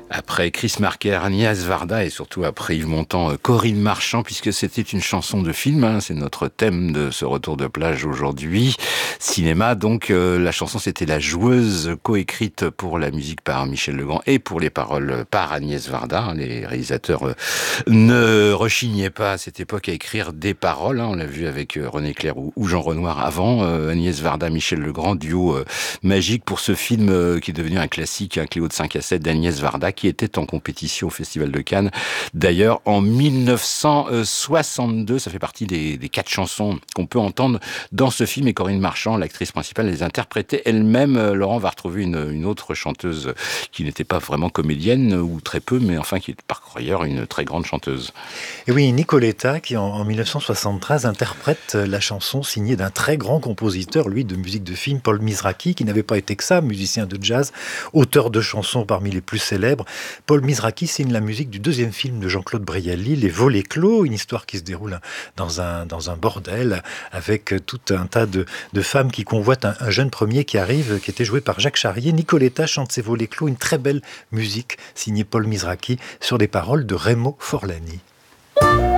Après Chris Marker, Agnès Varda et surtout après Yves Montand, Corinne Marchand, puisque c'était une chanson de film, hein, c'est notre thème de ce retour de plage aujourd'hui. Cinéma, donc la chanson c'était La Joueuse, coécrite pour la musique par Michel Legrand et pour les paroles par Agnès Varda. Les réalisateurs ne rechignaient pas à cette époque à écrire des paroles, hein, on l'a vu avec René Clair ou Jean Renoir avant. Agnès Varda, Michel Legrand, duo magique pour ce film qui est devenu un classique, un Cléo de 5 à 7 d'Agnès Varda, qui était en compétition au Festival de Cannes. D'ailleurs, en 1962, ça fait partie des 4 chansons qu'on peut entendre dans ce film. Et Corinne Marchand, l'actrice principale, les interprétait elle-même. Laurent va retrouver une autre chanteuse qui n'était pas vraiment comédienne, ou très peu, mais enfin qui est par ailleurs une très grande chanteuse. Et oui, Nicoletta, qui en 1973 interprète la chanson signée d'un très grand compositeur, lui, de musique de film, Paul Mizrachi, qui n'avait pas été que ça, musicien de jazz, auteur de chansons parmi les plus célèbres. Paul Mizrachi signe la musique du deuxième film de Jean-Claude Brialy, Les Volets clos, une histoire qui se déroule dans un bordel, avec tout un tas de femmes qui convoitent un jeune premier qui arrive, qui était joué par Jacques Charrier. Nicoletta chante ces Volets clos, une très belle musique signée Paul Mizrachi, sur des paroles de Remo Forlani.